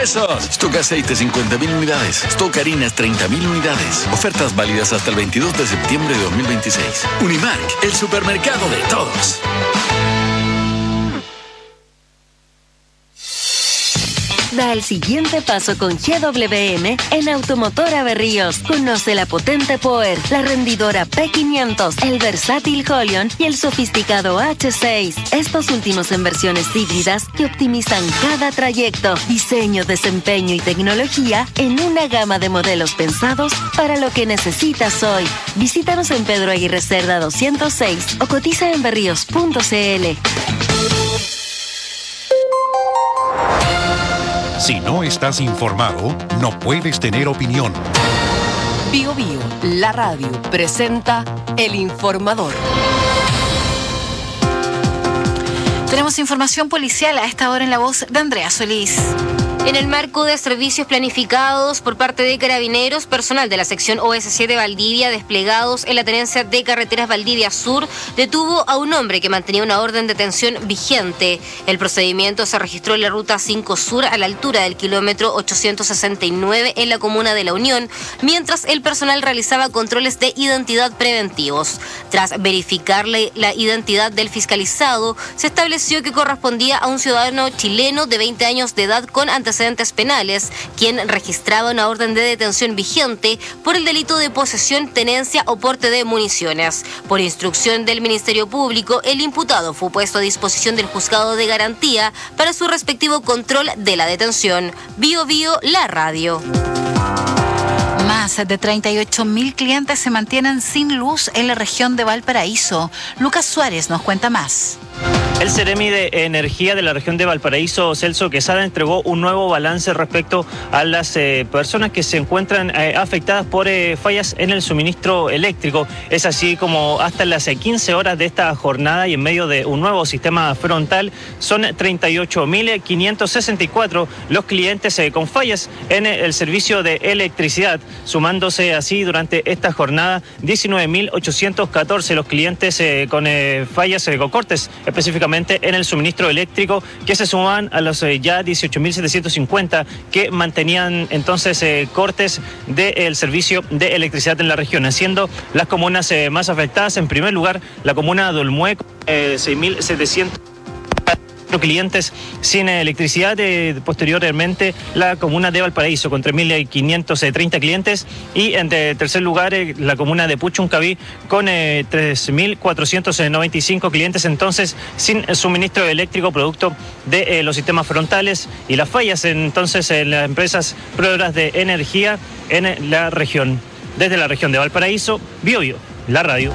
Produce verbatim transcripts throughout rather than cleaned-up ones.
pesos. Stock aceite cincuenta mil unidades. Stock harinas treinta mil unidades. Ofertas válidas hasta el veintidós de septiembre de dos mil veintiséis. Unimark, el supermercado de todos. Da el siguiente paso con G W M en Automotora Berríos. Conoce la potente Power, la rendidora P quinientos, el versátil Holion y el sofisticado H seis. Estos últimos en versiones híbridas que optimizan cada trayecto, diseño, desempeño y tecnología en una gama de modelos pensados para lo que necesitas hoy. Visítanos en Pedro Aguirre Cerda doscientos seis o cotiza en berríos punto c l. Si no estás informado, no puedes tener opinión. Bio Bio, la radio, presenta El Informador. Tenemos información policial a esta hora en la voz de Andrea Solís. En el marco de servicios planificados por parte de Carabineros, personal de la sección O S C de Valdivia, desplegados en la tenencia de Carreteras Valdivia Sur, detuvo a un hombre que mantenía una orden de detención vigente. El procedimiento se registró en la ruta cinco Sur a la altura del kilómetro ochocientos sesenta y nueve en la comuna de La Unión, mientras el personal realizaba controles de identidad preventivos. Tras verificarle la identidad del fiscalizado, se estableció que correspondía a un ciudadano chileno de veinte años de edad con antecedentes antecedentes penales, quien registraba una orden de detención vigente por el delito de posesión, tenencia o porte de municiones. Por instrucción del Ministerio Público, el imputado fue puesto a disposición del juzgado de garantía para su respectivo control de la detención. Bio Bio, la radio. Más de treinta y ocho mil clientes se mantienen sin luz en la región de Valparaíso. Lucas Suárez nos cuenta más. El Seremi de Energía de la región de Valparaíso, Celso Quesada, entregó un nuevo balance respecto a las eh, personas que se encuentran eh, afectadas por eh, fallas en el suministro eléctrico. Es así como hasta las eh, quince horas de esta jornada y en medio de un nuevo sistema frontal, son treinta y ocho mil quinientos sesenta y cuatro los clientes eh, con fallas en eh, el servicio de electricidad, sumándose así durante esta jornada diecinueve mil ochocientos catorce los clientes eh, con eh, fallas, eh, con cortes específicamente en el suministro eléctrico, que se suman a los eh, ya dieciocho mil setecientos cincuenta que mantenían entonces eh, cortes del servicio de electricidad en la región, siendo las comunas eh, más afectadas. En primer lugar, la comuna de Olmué, eh, seis mil setecientos clientes sin electricidad. Eh, posteriormente, la comuna de Valparaíso con tres mil quinientos treinta clientes, y en de, tercer lugar eh, la comuna de Puchuncaví con eh, tres mil cuatrocientos noventa y cinco clientes entonces sin suministro eléctrico producto de eh, los sistemas frontales y las fallas entonces en las empresas proveedoras de energía en la región. Desde la región de Valparaíso, Bio Bio, la radio.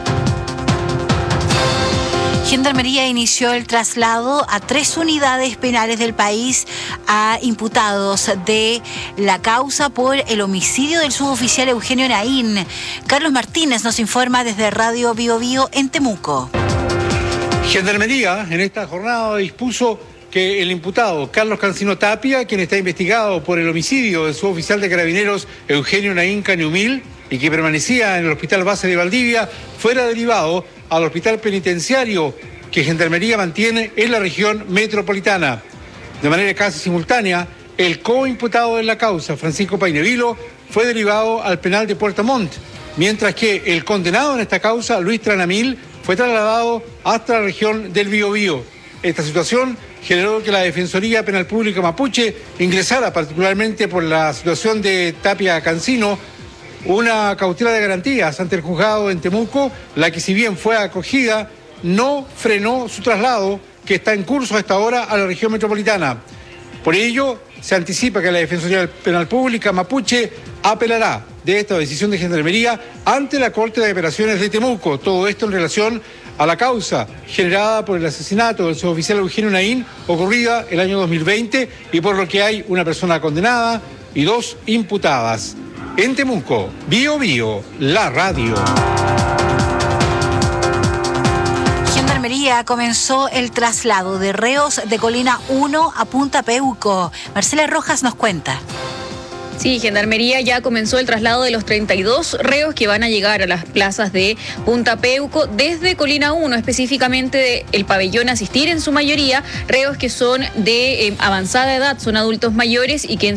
Gendarmería inició el traslado a tres unidades penales del país a imputados de la causa por el homicidio del suboficial Eugenio Naín. Carlos Martínez nos informa desde Radio Bio Bio en Temuco. Gendarmería en esta jornada dispuso que el imputado Carlos Cancino Tapia, quien está investigado por el homicidio del suboficial de Carabineros Eugenio Naín Cañumil y que permanecía en el Hospital Base de Valdivia, fuera derivado al hospital penitenciario que Gendarmería mantiene en la región metropolitana. De manera casi simultánea, el coimputado en la causa, Francisco Painevilo, fue derivado al penal de Puerto Montt, mientras que el condenado en esta causa, Luis Tranamil, fue trasladado hasta la región del Biobío. Esta situación generó que la Defensoría Penal Pública Mapuche ingresara, particularmente por la situación de Tapia Cancino, una cautela de garantías ante el juzgado en Temuco, la que, si bien fue acogida, no frenó su traslado, que está en curso a esta hora a la región metropolitana. Por ello, se anticipa que la Defensoría Penal Pública Mapuche apelará de esta decisión de Gendarmería ante la Corte de Apelaciones de Temuco. Todo esto en relación a la causa generada por el asesinato del suboficial Eugenio Naín, ocurrida el año dos mil veinte, y por lo que hay una persona condenada y dos imputadas. En Temuco, Bio Bio, la radio. Gendarmería comenzó el traslado de reos de Colina uno a Punta Peuco. Marcela Rojas nos cuenta. Sí, Gendarmería ya comenzó el traslado de los treinta y dos reos que van a llegar a las plazas de Punta Peuco desde Colina uno, específicamente el pabellón Asistir, en su mayoría reos que son de eh, avanzada edad, son adultos mayores y que en